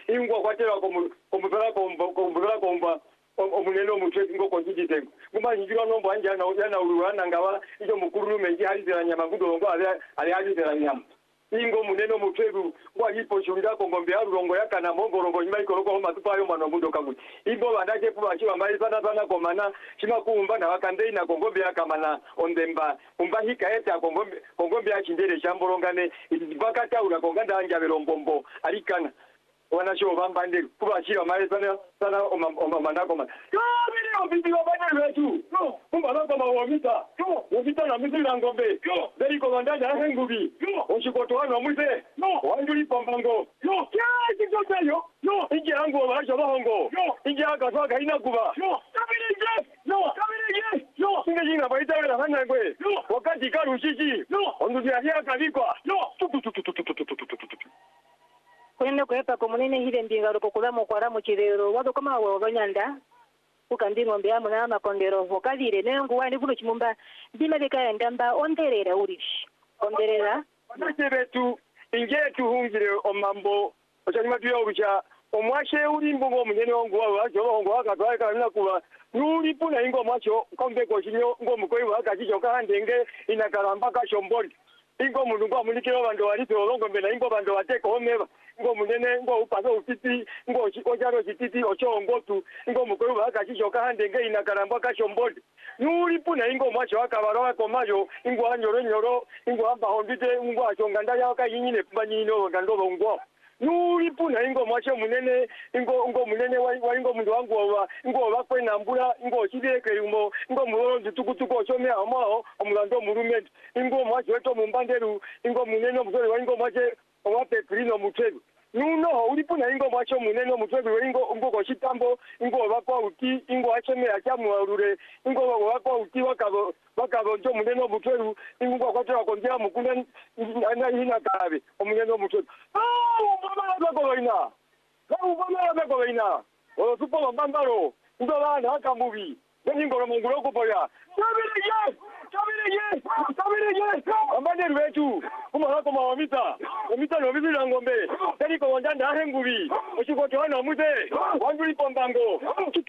ingwa kwatera komuvera komba omunene omutwe ngo konjiditengo nguma njira nombo anja na ulwana ngaba ijo mukuru menji halizera nyama ngudo ngo ali halizera nyama ingo munene omutwe ngwa hipo shurira kongombe ya rurongo yakana mongorongo nyuma ikoroko matupa yo mano ngudo kamwe ibo bandaje kuba chiwa mali sana komana chima kuumba na wakandei na kongombe yakamana ondemba umba hika eta kongombe ya chindere chamborongane bakata ula konganda anja belombombo alikana wanasho bambande kuba chiwa mali sana omanako man yo bili obidi wabane wetu yo kumba na kama womita na mizira ngombe yo beli komandanya hengubi yo oshikoto wana mwize no wanjuli pambango yo kya kizote yo inje yangu wabasho bahongo yo inje akaswa kaina kuba yo kabirije yo ingejinga baita wela hanangwe yo wakati karushiji yo onduzi ahia kabikwa yo kwene kwepa komunene hile mbingalo kokulamo kwaramu chirero wado kama wabanyanda ukandi ngombe amu na makondero vokalire nengu wani kuno chimumba ndimeleka ya ndamba onderera urishi onderera nachebetu ingetu hungire omambo ochanyuma tuyo ubicha omwashe ulimbo ngo munene wangu wajo ngo akatwaye kana kuba nuli puna ingo mwacho kombe ko chinyo ngo mukoi wakachicho kahandenge inakalamba ka shomboli ingo mundu ngo mulikiro bando walito longo mbena ingo bando wateko omeba ngo munene ngo upazo utiti ngo chikojaro chititi ochongotu ingo mukoi wakachicho kahandenge inakalamba ka shomboli nuli puna ingo mwacho akabaro ko mayo ingo anyoro ingo amba hondite ingo achonganda yaka yinyine kubanyino ngando ngo nuli puna ingo mwache munene ingo munene wa ingo mundu wangu wa ingo bakwe nambula ingo chibeke yumo ingo mulondo tukutuko chome amao omulando mulumende ingo mwache weto mumbanderu ingo munene muzori wa ingo mwache owape krino mutwebu nuno ulipuna ingo mwache munene mutwebu ingo ko chitambo ingo bakwa uti ingo acheme achamuarure ingo bakwa uti wakabo njo munene mutwebu ingo kwatira kondia mukune ana hina kabe omunene mutwebu Goina. O supo mbambaro. Ndola na kamubi. Ningoro mongoro ko boya. Kabire. Ambane wetu. Kuma hako mawamita. Omita no bibi ngombe. Tani ko wanda na hengubi. Oshiko twana muze. Wanjuli pombango.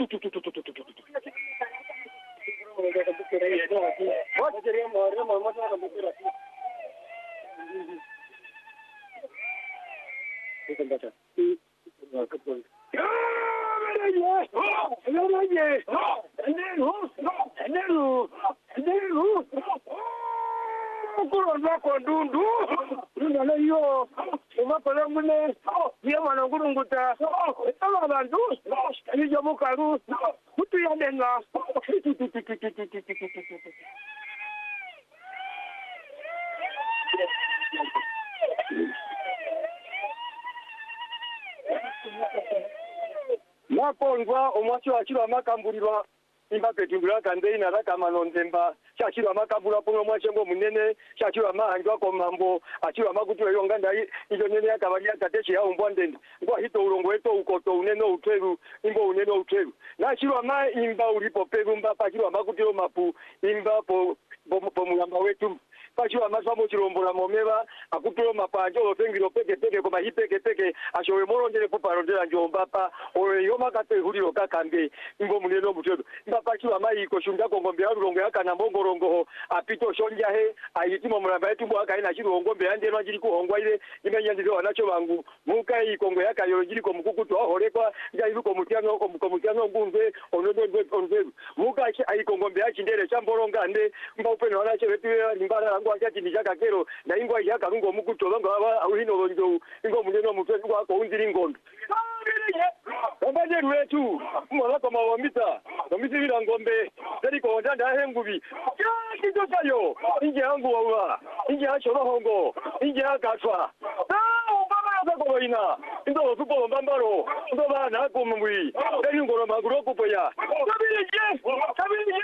Napongwa omwacho achiro amakambulirwa impapetungula kandei na rakamanondemba chachiro amakambula pono mwacho ngo munene chachiro amahanjwa ko mambo achiro amakutu yonganda ijo nene yakabalia katechi ya umbwandende ngwa hito ulongo weto ukoto uneno utweru imbo uneno utweru na chiro ama imba ulipo perumba pachiro amakutu mapu imba po mulamba wetu pachiro amasamo chirombola momeba akutoro mapanjo ofengiro peke koma hipeke ashowe morondele poparondela njomba pa oyoma kate huliro kakambe imbo muneno mutwedu mba pachiro amayi ko shunda kongombe ya rurongo yakana mbongorongo apito shonja he ayitimo mulamba yetu bwa kaina chirongo mbe ande manjiri kuhongwa ile imenyandiro wanacho bangu muka yi kongo yakayo jiri ko mukukutu ahoreka njaibu ko mutiano ngunze onwe muka chi ayi kongombe ya chindere chamboronga ande mba upeno wanacho wetu limbara ngwachati ndijaka kero na ingwa yaka rungo mukuto ngaba awino lonjo ingo muneno mutwe ngwa ko unziri ngondo Ngombe wetu mwana kama wamita nomisira ngombe zeri ko ndanda hengubi kizo chayo inje yangu wawa inje achoro hongo inje akatwa ko ina ndo supo mbambaro ndo bana ko mumwi zeri ngoro maguro ko poya kabiri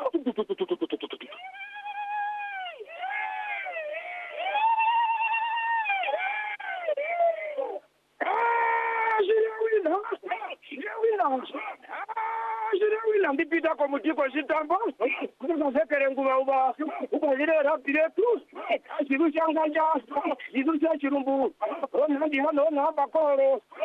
Ndipita kwa mutiko sitambo kunasekere nguba uba zile rapire tu asiru shanganja siru chirumbu ona ndi hano na bakoro